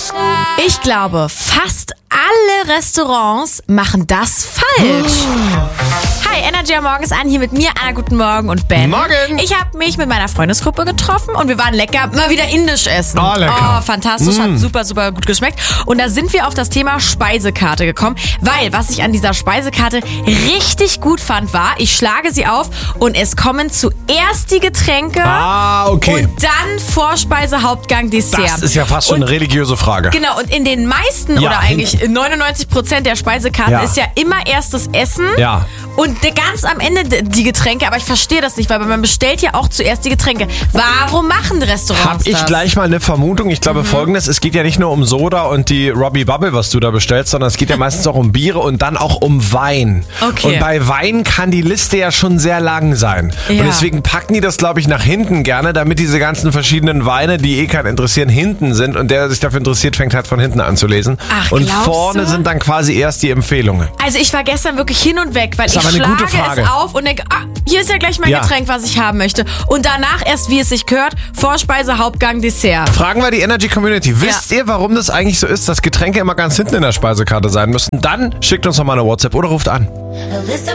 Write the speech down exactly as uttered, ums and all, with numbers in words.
Ich glaube, fast alle Restaurants machen das falsch. Hi, Energy am Morgen ist an, hier mit mir, Anna, guten Morgen und Ben. Morgen. Ich habe mich mit meiner Freundesgruppe getroffen und wir waren lecker, mal wieder indisch essen. Oh, lecker. Oh, fantastisch, Mm. hat super, super gut geschmeckt. Und da sind wir auf das Thema Speisekarte gekommen, weil was ich an dieser Speisekarte richtig gut fand, war, ich schlage sie auf und es kommen zuerst die Getränke Ah, okay. und dann Vorspeise, Hauptgang, Dessert. Das ist ja fast schon Und eine religiöse Frage. Genau, und in den meisten Ja, oder eigentlich neunundneunzig Prozent der Speisekarten Ja. ist ja immer erst das Essen Ja. und der- ganz am Ende d- die Getränke. Aber ich verstehe das nicht, weil man bestellt ja auch zuerst die Getränke. Warum machen die Restaurants Hab ich das? gleich mal eine Vermutung. Ich glaube folgendes, es geht ja nicht nur um Soda und die Robbie Bubble, was du da bestellst, sondern es geht ja meistens auch um Biere und dann auch um Wein. Okay. Und bei Wein kann die Liste ja schon sehr lang sein. Ja. Und deswegen packen die das, glaube ich, nach hinten gerne, damit diese ganzen verschiedenen Weine, die eh keinen interessieren, hinten sind und der, der sich dafür interessiert, fängt halt von hinten an zu lesen. Ach, und glaubst vorne du? sind dann quasi erst die Empfehlungen. Also ich war gestern wirklich hin und weg, weil Ist ich aber eine schlage gute Frage. es auf und denke, ah, hier ist ja gleich mein Ja. Getränk, was ich haben möchte. Und danach erst, wie es sich gehört, Vorspeise, Hauptgang, Dessert. Fragen wir die Energy Community. Wisst ihr, warum das eigentlich so ist, dass Getränke immer ganz hinten in der Speisekarte sein müssen? Dann schickt uns doch mal eine WhatsApp oder ruft an.